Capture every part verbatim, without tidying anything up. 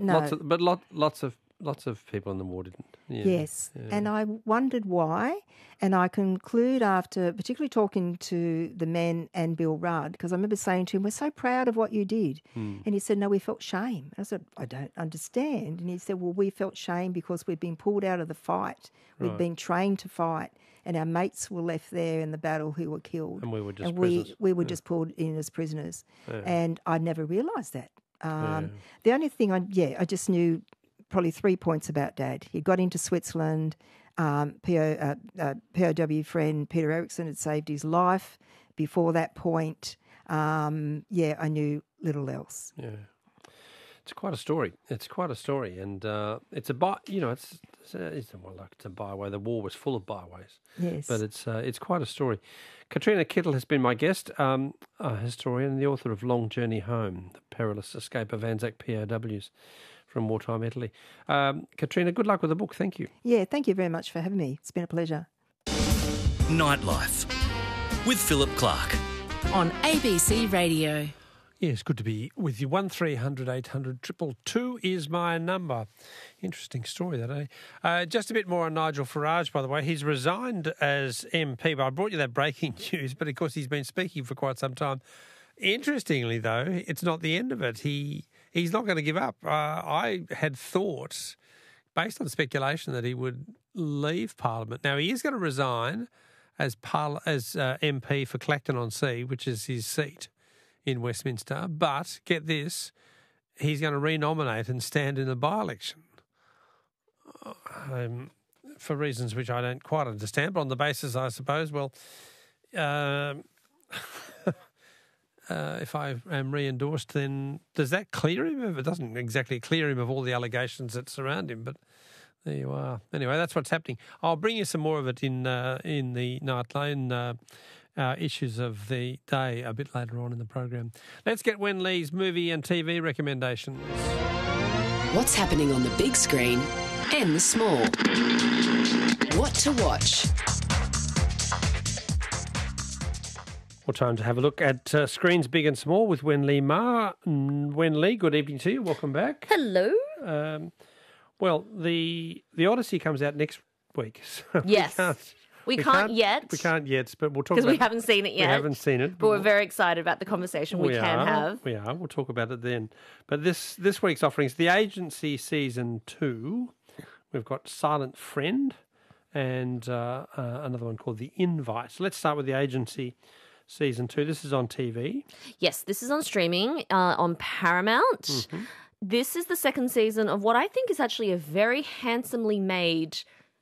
no. Lots of, but lot, lots of lots of people in the war didn't. Yeah. Yes, Yeah. and I wondered why, and I conclude after particularly talking to the men and Bill Rudd, because I remember saying to him, we're so proud of what you did. Hmm. And he said, no, we felt shame. And I said, I don't understand. And he said, well, we felt shame because we'd been pulled out of the fight. We'd Right. been trained to fight, and our mates were left there in the battle who were killed. And we were just and we, prisoners. we were Yeah. just pulled in as prisoners. Yeah. And I never realised that. Um, Yeah. The only thing I, yeah, I just knew probably three points about Dad. He got into Switzerland. Um, P O, uh, uh, P O W friend Peter Erickson had saved his life. Before that point, um, yeah, I knew little else. Yeah. It's quite a story. It's quite a story, and uh, it's a by. You know, it's it's, a, it's a, well, like it's a byway. The war was full of byways. Yes, But it's uh, it's quite a story. Katrina Kittle has been my guest, um, a historian and the author of Long Journey Home, The Perilous Escape of Anzac P O Ws from Wartime Italy. Um, Katrina, good luck with the book. Thank you. Yeah, thank you very much for having me. It's been a pleasure. Nightlife with Philip Clark. On A B C Radio. Yeah, it's good to be with you. one three hundred eight hundred two two is my number. Interesting story that, eh? Uh, just a bit more on Nigel Farage, by the way. He's resigned as M P, but I brought you that breaking news, but of course he's been speaking for quite some time. Interestingly, though, it's not the end of it. He He's not going to give up. Uh, I had thought, based on speculation, that he would leave Parliament. Now, he is going to resign as, parla- as uh, M P for Clacton-on-Sea, which is his seat in Westminster, but get this, he's going to renominate and stand in the by-election um, for reasons which I don't quite understand, but on the basis, I suppose, well, um, uh, if I am re-endorsed, then does that clear him? Of, it doesn't exactly clear him of all the allegations that surround him, but there you are. Anyway, that's what's happening. I'll bring you some more of it in uh, in the Nightline uh, uh, issues of the day a bit later on in the program. Let's get Wen Lee's movie and T V recommendations. What's happening on the big screen and the small? What to watch? Well, time to have a look at uh, screens big and small with Wen Lee Ma. Mm, Wen Lee, good evening to you. Welcome back. Hello. Um, well, the the Odyssey comes out next week. So Yes. we can't, We, can't, yet. We can't yet, but we'll talk Because about we haven't seen it yet. We haven't seen it. But we're we'll- very excited about the conversation we, we can are, have. We are. We'll talk about it then. But this this week's offerings, The Agency Season two, we've got Silent Friend and uh, uh, another one called The Invite. So let's start with The Agency Season two. This is on T V. Yes, this is on streaming uh, on Paramount. Mm-hmm. This is the second season of what I think is actually a very handsomely made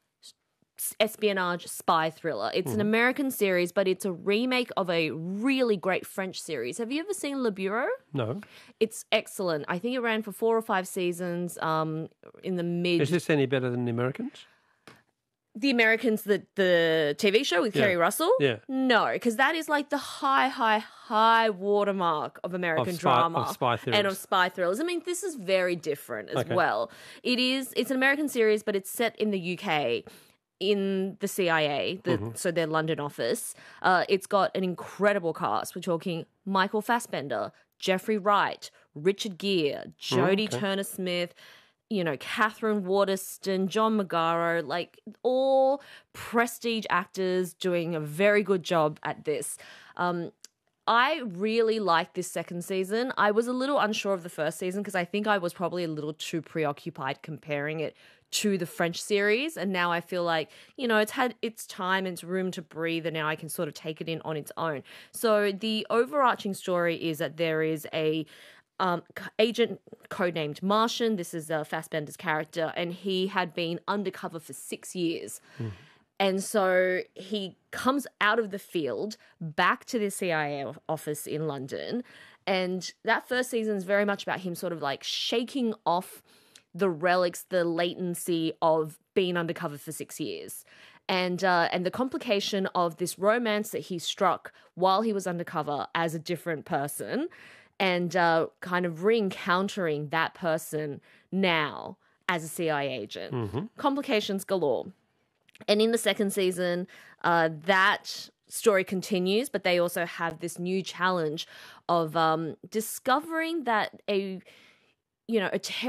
espionage spy thriller. It's Mm-hmm. an American series, but it's a remake of a really great French series. Have you ever seen Le Bureau? No. It's excellent. I think it ran for four or five seasons um, in the mid... Is this any better than The Americans? The Americans, the the T V show with Yeah. Kerry Russell? Yeah. No, because that is like the high, high, high watermark of American Of spy- drama. of spy And thrillers. of spy thrillers. I mean, this is very different as Okay. well. It is, it's an American series, but it's set in the U K, in the C I A, the, Mm-hmm. so their London office. Uh, it's got an incredible cast. We're talking Michael Fassbender, Jeffrey Wright, Richard Gere, Jodie okay. Turner-Smith, you know, Catherine Waterston, John Magaro, like all prestige actors doing a very good job at this. Um, I really like this second season. I was a little unsure of the first season because I think I was probably a little too preoccupied comparing it to the French series. And now I feel like, you know, it's had its time and its room to breathe, and now I can sort of take it in on its own. So the overarching story is that there is a Um, agent codenamed Martian. This is uh, Fassbender's character, and he had been undercover for six years. Mm. And so he comes out of the field back to the C I A office in London. And that first season is very much about him sort of like shaking off the relics, the latency of being undercover for six years. And uh, and the complication of this romance that he struck while he was undercover as a different person, and uh, kind of re-encountering that person now as a C I A agent. Mm-hmm. Complications galore. And in the second season, uh, that story continues, but they also have this new challenge of um, discovering that a, you know, a